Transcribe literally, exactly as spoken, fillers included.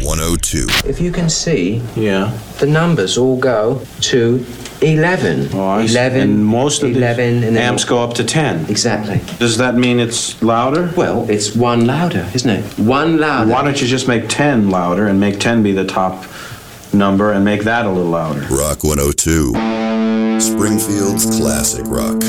one oh two. If you can see, Yeah. the numbers all go to eleven. Oh, I see. eleven, And most of the eleven, and then amps go up to ten. Exactly. Does that mean it's louder? Well, it's one louder, isn't it? One louder. Why don't you just make ten louder and make ten be the top number and make that a little louder? Rock one oh two. Springfield's classic rock.